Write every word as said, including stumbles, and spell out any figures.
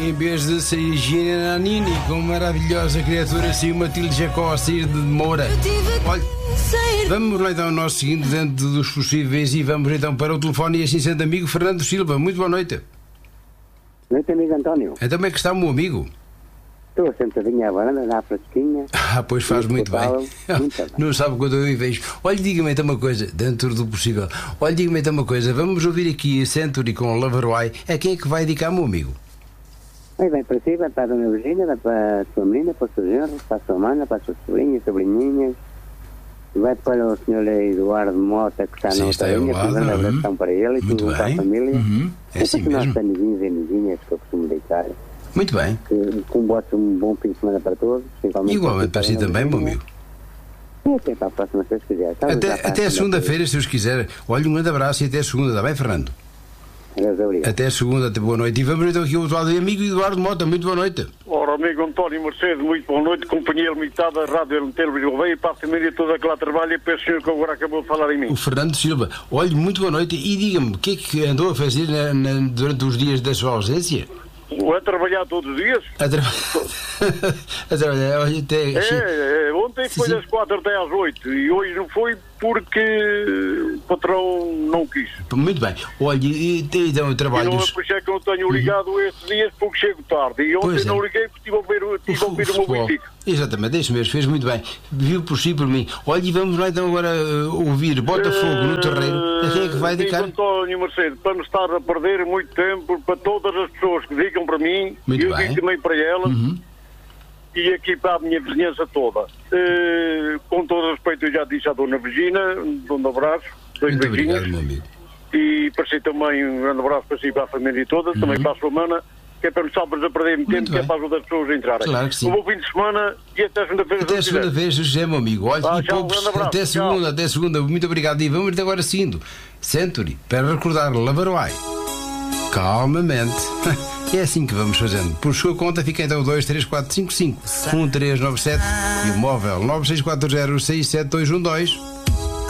em vez de sair Gina Nini com uma maravilhosa criatura assim, Matilde Jacó a sair de Moura. Olha, vamos lá então ao nosso seguinte dentro dos possíveis e vamos então para o telefone e assim sendo amigo Fernando Silva. Muito boa noite. Boa noite, amigo António. Então como é que está o meu amigo? Estou sentadinho à varanda, na fresquinha. Ah, pois faz muito bem. muito bem. Não sabe quando eu vejo. Olha, diga-me então uma coisa, dentro do possível. Olha, diga-me então uma coisa. Vamos ouvir aqui Century com Loverway. A quem é que vai dedicar, meu amigo? Aí vem para si, vai para a dona Virgínia, vai para a sua menina, para o seu genro, para a sua mana, para as suas sobrinhas, sobrinhinhas. Vai para o senhor Eduardo Mota, que está Sim, na está outra linha, ao lado, com um grande uhum. abração para ele e Muito tudo para a bem. família. Uhum. É assim para os nossos mesmo. amiguinhos e amiguinhas que eu costumo deitar. Muito bem. Que, que um voto um bom fim de semana para todos. Igualmente para si também, meu amigo. E até para a próxima, se Deus quiser. Tá, Até, já para até a segunda-feira, se Deus quiser. Olha, um grande abraço e até segunda, está bem, Fernando? Deus obrigado. Até segunda, até boa noite. E vamos então aqui ao outro lado. Amigo Eduardo Mota, muito boa noite. Ora, amigo António Mercedes, muito boa noite, companhia limitada, Rádio Televisão Gouveia, para a família toda que lá trabalha e para o senhor que agora acabou de falar em mim. O Fernando Silva. Olha, muito boa noite. E diga-me, o que é que andou a fazer na, na, durante os dias da sua ausência? A trabalhar todos os dias? A, tra... a trabalhar, olha, até... É, é, ontem foi Sim, sim. das quatro até às oito e hoje não foi porque o patrão não quis. Muito bem. Olha, e então eu E trabalho... não é por isso é que eu não tenho ligado estes dias porque chego tarde. E ontem Pois é. não liguei porque estive a ouvir, o- estive a ouvir o meu futebol. Benfica. Exatamente, deixe mesmo, fez muito bem. Viu por si, por mim. Olha, e vamos lá então agora uh, ouvir Botafogo no terreiro. A quem é que vai Amigo dedicar? António Mercedes, para não estar a perder muito tempo, para todas as pessoas que digam para mim, Muito eu bem. digo também para elas, Uhum. e aqui para a minha vizinhança toda. Eh, com todo o respeito, eu já disse à dona Virgínia, um abraço, dois Muito beijinhos, obrigado, meu amigo. e para si também um grande abraço para si e para a família toda, também para a sua mana, que é para não estarmos a perder muito tempo, que é bem. para ajudar as pessoas a entrarem. Claro que sim. Um bom fim de semana e até segunda-feira. Até se quiser. segunda vez, José, meu amigo. Olha, Ah, e tchau, poucos- um grande abraço, até segunda, tchau. até segunda. Muito obrigado. E vamos agora seguindo. Century, para recordar Loverway. Calmamente. É assim que vamos fazendo. Por sua conta, fica então dois três quatro cinco cinco um três nove sete e o móvel nove seis quatro zero seis sete dois um dois.